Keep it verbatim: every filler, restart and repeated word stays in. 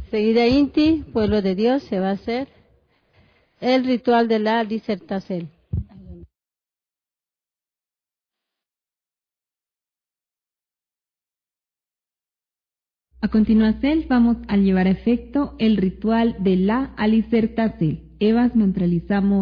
Seguida Inti, pueblo de Dios, se va a hacer el ritual de la disertación. A continuación vamos a llevar a efecto el ritual de la alicertacel. Evas neutralizamos